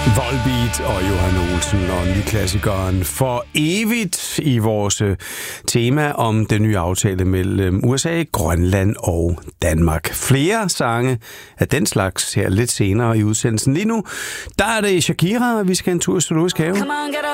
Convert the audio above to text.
Volbeat og Johan Olsen og nyklassikeren For Evigt i vores tema om den nye aftale mellem USA, Grønland og Danmark. Flere sange af den slags her lidt senere i udsendelsen. Lige nu, der er det Shakira, vi skal en tur i Zoologisk Have.